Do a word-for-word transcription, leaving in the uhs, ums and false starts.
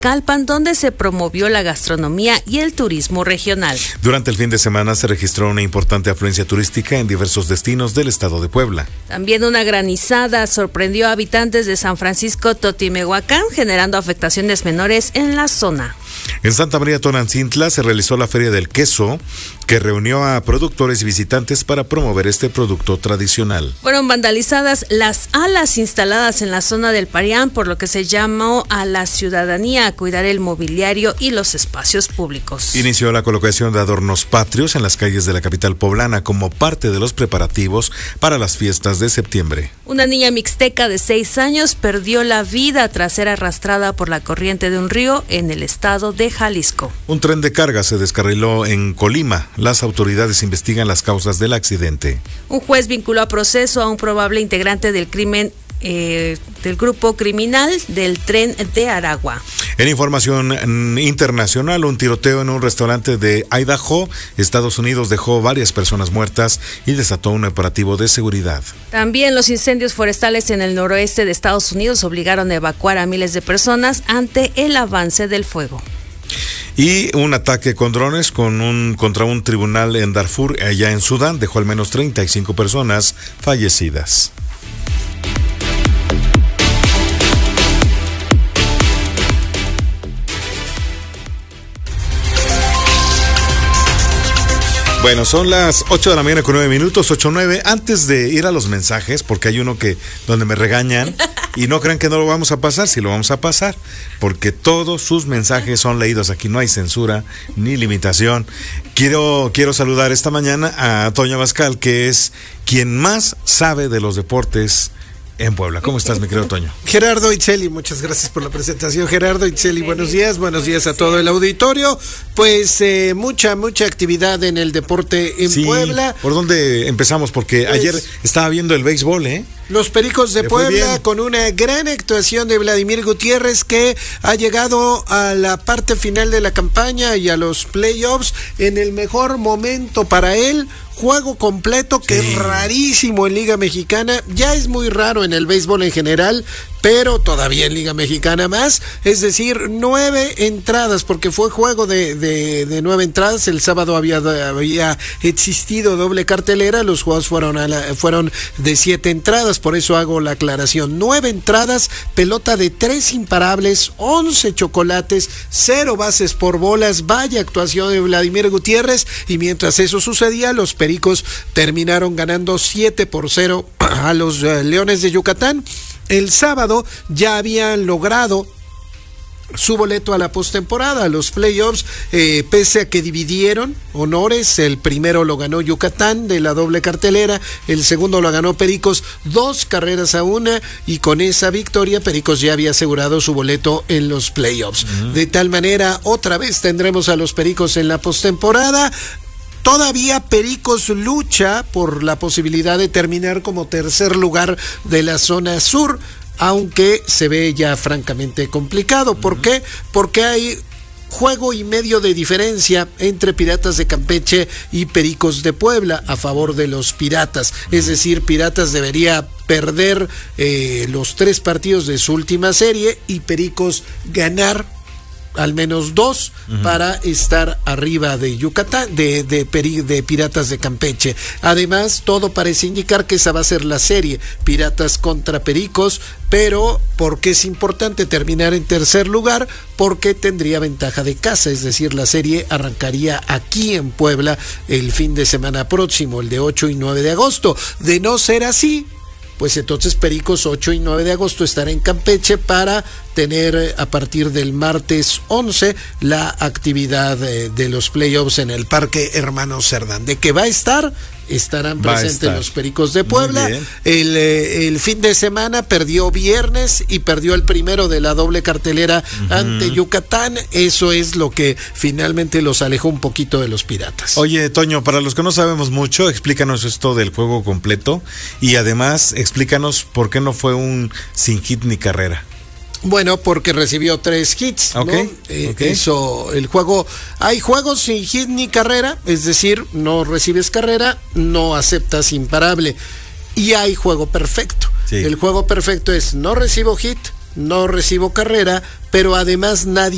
Calpan, donde se promovió la gastronomía y el turismo regional. Durante el fin de semana se registró una importante afluencia turística en diversos destinos del estado de Puebla. También una granizada sorprendió a habitantes de San Francisco Totimehuacán, generando afectaciones menores en la zona. En Santa María Tonantzintla se realizó la Feria del Queso, que reunió a productores y visitantes para promover este producto tradicional. Fueron vandalizadas las alas instaladas en la zona del Parián, por lo que se llamó a la ciudadanía a cuidar el mobiliario y los espacios públicos. Inició la colocación de adornos patrios en las calles de la capital poblana como parte de los preparativos para las fiestas de septiembre. Una niña mixteca de seis años perdió la vida tras ser arrastrada por la corriente de un río en el estado de Jalisco. Un tren de carga se descarriló en Colima. Las autoridades investigan las causas del accidente. Un juez vinculó a proceso a un probable integrante del crimen eh, del grupo criminal del Tren de Aragua. En información internacional, un tiroteo en un restaurante de Idaho, Estados Unidos, dejó varias personas muertas y desató un operativo de seguridad. También los incendios forestales en el noroeste de Estados Unidos obligaron a evacuar a miles de personas ante el avance del fuego. Y un ataque con drones con un, contra un tribunal en Darfur, allá en Sudán, dejó al menos treinta y cinco personas fallecidas. Bueno, son las ocho de la mañana con nueve minutos, ocho nueve. Antes de ir a los mensajes, porque hay uno que donde me regañan y no crean que no lo vamos a pasar, sí lo vamos a pasar, porque todos sus mensajes son leídos. Aquí no hay censura ni limitación. Quiero, quiero saludar esta mañana a Toño Abascal, que es quien más sabe de los deportes en Puebla. ¿Cómo estás, mi querido Toño? Gerardo Itzeli, muchas gracias por la presentación. Gerardo Itzeli, buenos días, buenos días a todo el auditorio. Pues eh, mucha, mucha actividad en el deporte en sí, Puebla. ¿Por dónde empezamos? Porque pues, ayer estaba viendo el béisbol, ¿eh? Los Pericos de Puebla, con una gran actuación de Vladimir Gutiérrez, que ha llegado a la parte final de la campaña y a los playoffs en el mejor momento para él. Juego completo, que sí, es rarísimo en Liga Mexicana, ya es muy raro en el béisbol en general, pero todavía en Liga Mexicana más, es decir, nueve entradas, porque fue juego de, de, de nueve entradas. El sábado había, había existido doble cartelera, los juegos fueron, a la, fueron de siete entradas, por eso hago la aclaración. Nueve entradas, pelota de tres imparables, once chocolates, cero bases por bolas. Vaya actuación de Vladimir Gutiérrez, y mientras eso sucedía, los Pericos terminaron ganando siete por cero a los uh, Leones de Yucatán. El sábado ya habían logrado su boleto a la postemporada, a los playoffs, eh, pese a que dividieron honores. El primero lo ganó Yucatán de la doble cartelera, el segundo lo ganó Pericos, dos carreras a una, y con esa victoria Pericos ya había asegurado su boleto en los playoffs. Uh-huh. De tal manera, otra vez tendremos a los Pericos en la postemporada. Todavía Pericos lucha por la posibilidad de terminar como tercer lugar de la zona sur, aunque se ve ya francamente complicado. ¿Por uh-huh. qué? Porque hay juego y medio de diferencia entre Piratas de Campeche y Pericos de Puebla a favor de los Piratas. Uh-huh. Es decir, Piratas debería perder eh, los tres partidos de su última serie y Pericos ganar al menos dos uh-huh. para estar arriba de Yucatán, de, de, Peri, de Piratas de Campeche. Además, todo parece indicar que esa va a ser la serie, Piratas contra Pericos, pero ¿por qué es importante terminar en tercer lugar? Porque tendría ventaja de casa, es decir, la serie arrancaría aquí en Puebla el fin de semana próximo, el de ocho y nueve de agosto. De no ser así, pues entonces Pericos ocho y nueve de agosto estará en Campeche para tener a partir del martes once la actividad de, de los playoffs en el Parque Hermano Cerdán. ¿De qué va a estar? Estarán presentes los Pericos de Puebla. El, el fin de semana perdió viernes y perdió el primero de la doble cartelera uh-huh. ante Yucatán. Eso es lo que finalmente los alejó un poquito de los Piratas. Oye, Toño, para los que no sabemos mucho, explícanos esto del juego completo y además explícanos por qué no fue un sin hit ni carrera. Bueno, porque recibió tres hits, okay, ¿no? Eh, okay. Eso, el juego, hay juegos sin hit ni carrera, es decir, no recibes carrera, no aceptas imparable, y hay juego perfecto. Sí. El juego perfecto es no recibo hit, no recibo carrera, pero además nadie